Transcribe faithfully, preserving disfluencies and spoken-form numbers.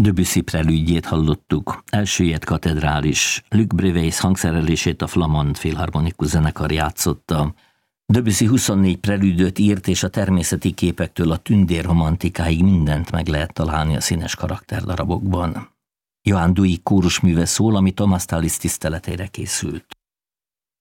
Debussy prelüdjét hallottuk, elsőjét katedrális, Luc Breveis hangszerelését a Flamand Filharmonikus Zenekar játszotta. Debussy huszonnégy prelüdöt írt, és a természeti képektől a tündérromantikáig mindent meg lehet találni a színes karakterdarabokban. Johann Duig kórusműve szól, ami Thomas Tallis tiszteletére készült.